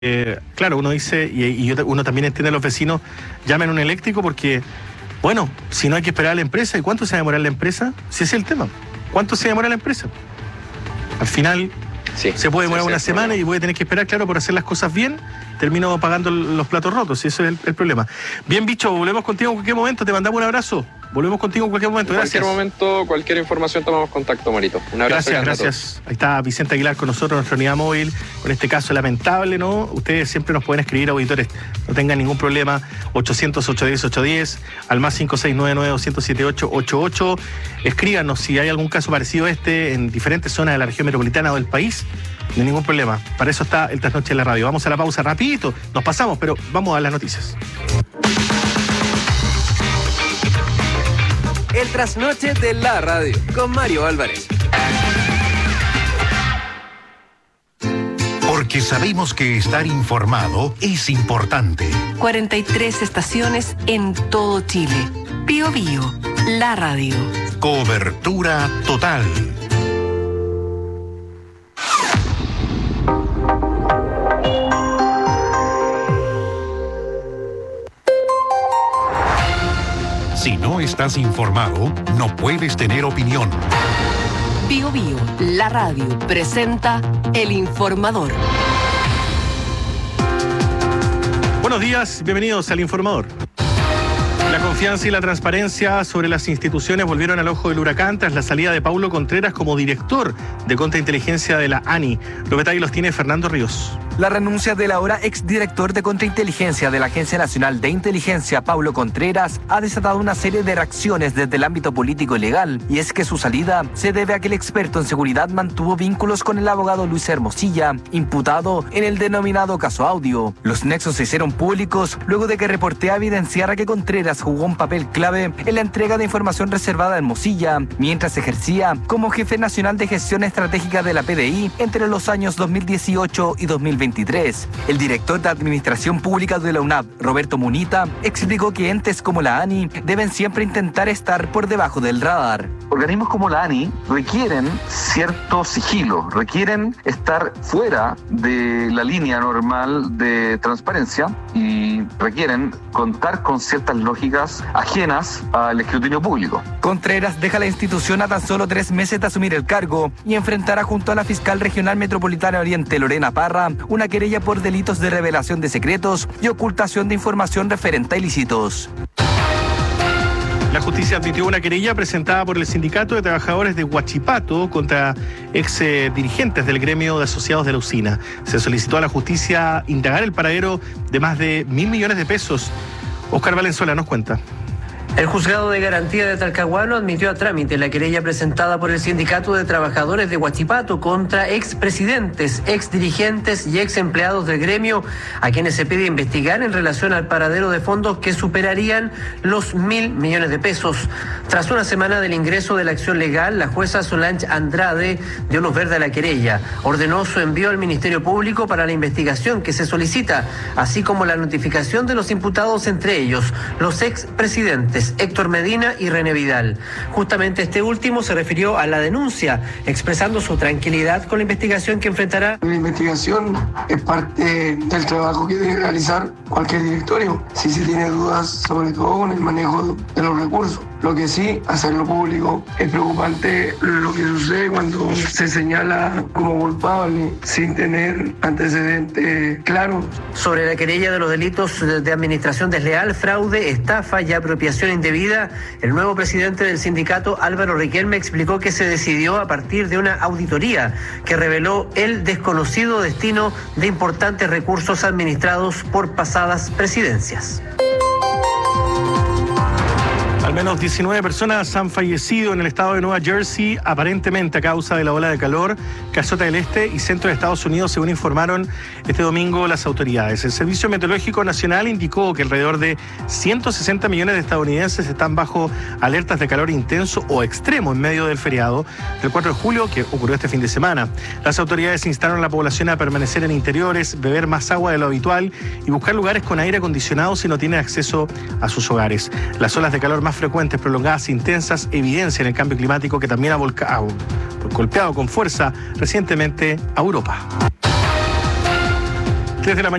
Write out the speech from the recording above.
Claro, uno dice, uno también entiende a los vecinos, llamen a un eléctrico porque, bueno, si no hay que esperar a la empresa, ¿y cuánto se va a demorar la empresa? Si ese es el tema, ¿cuánto se demora la empresa? Al final se puede demorar una semana y voy a tener que esperar, claro, por hacer las cosas bien, termino pagando los platos rotos, y ese es el problema. Bien, bicho, volvemos contigo en cualquier momento, te mandamos un abrazo. Volvemos contigo en cualquier momento. Gracias. En cualquier momento, cualquier información, tomamos contacto, Marito. Un abrazo. Gracias. Ahí está Vicente Aguilar con nosotros, nuestra unidad móvil, con este caso lamentable, ¿no? Ustedes siempre nos pueden escribir, auditores, no tengan ningún problema. 800-810-810, al más 5699-207-888. Escríbanos si hay algún caso parecido a este en diferentes zonas de la región metropolitana o del país. No hay ningún problema. Para eso está el Trasnoche en la radio. Vamos a la pausa rapidito. Nos pasamos, pero vamos a las noticias. El Trasnoche de la radio, con Mario Álvarez. Porque sabemos que estar informado es importante. 43 estaciones en todo Chile. Bío Bío, la radio. Cobertura total. Si no estás informado, no puedes tener opinión. Bío Bío, la radio, presenta El Informador. Buenos días, bienvenidos al Informador. La confianza y la transparencia sobre las instituciones volvieron al ojo del huracán tras la salida de Paulo Contreras como director de contrainteligencia de la ANI. Los detalles los tiene Fernando Ríos. La renuncia del ahora exdirector de contrainteligencia de la Agencia Nacional de Inteligencia, Paulo Contreras, ha desatado una serie de reacciones desde el ámbito político y legal, y es que su salida se debe a que el experto en seguridad mantuvo vínculos con el abogado Luis Hermosilla, imputado en el denominado caso Audio. Los nexos se hicieron públicos luego de que Reportea evidenciara que Contreras jugó un papel clave en la entrega de información reservada a Hermosilla, mientras ejercía como jefe nacional de gestión estratégica de la PDI entre los años 2018 y 2023. El director de Administración Pública de la UNAP, Roberto Munita, explicó que entes como la ANI deben siempre intentar estar por debajo del radar. Organismos como la ANI requieren cierto sigilo, requieren estar fuera de la línea normal de transparencia y requieren contar con ciertas lógicas ajenas al escrutinio público. Contreras deja la institución a tan solo 3 meses de asumir el cargo y enfrentará junto a la fiscal regional metropolitana Oriente, Lorena Parra, una querella por delitos de revelación de secretos y ocultación de información referente a ilícitos. La justicia admitió una querella presentada por el Sindicato de Trabajadores de Huachipato contra ex dirigentes del gremio de asociados de la usina. Se solicitó a la justicia indagar el paradero de más de 1.000 millones de pesos. Oscar Valenzuela nos cuenta. El juzgado de garantía de Talcahuano admitió a trámite la querella presentada por el Sindicato de Trabajadores de Huachipato contra expresidentes, exdirigentes y exempleados del gremio, a quienes se pide investigar en relación al paradero de fondos que superarían los 1.000 millones de pesos. Tras una semana del ingreso de la acción legal, la jueza Solange Andrade dio luz verde a la querella, ordenó su envío al Ministerio Público para la investigación que se solicita, así como la notificación de los imputados, entre ellos los expresidentes Héctor Medina y René Vidal. Justamente este último se refirió a la denuncia, expresando su tranquilidad con la investigación que enfrentará. La investigación es parte del trabajo que debe realizar cualquier directorio, si se tiene dudas, sobre todo con el manejo de los recursos. Lo que sí, hacerlo público. Es preocupante lo que sucede cuando se señala como culpable sin tener antecedentes claros. Sobre la querella de los delitos de administración desleal, fraude, estafa y apropiación indebida, el nuevo presidente del sindicato, Álvaro Riquelme, explicó que se decidió a partir de una auditoría que reveló el desconocido destino de importantes recursos administrados por pasadas presidencias. Al menos 19 personas han fallecido en el estado de Nueva Jersey, aparentemente a causa de la ola de calor que azota el este y centro de Estados Unidos, según informaron este domingo las autoridades. El Servicio Meteorológico Nacional indicó que alrededor de 160 millones de estadounidenses están bajo alertas de calor intenso o extremo en medio del feriado del 4 de julio, que ocurrió este fin de semana. Las autoridades instaron a la población a permanecer en interiores, beber más agua de lo habitual y buscar lugares con aire acondicionado si no tienen acceso a sus hogares. Las olas de calor más frecuentes, prolongadas e intensas evidencian el cambio climático que también ha golpeado con fuerza recientemente a Europa. 3 de la mañana.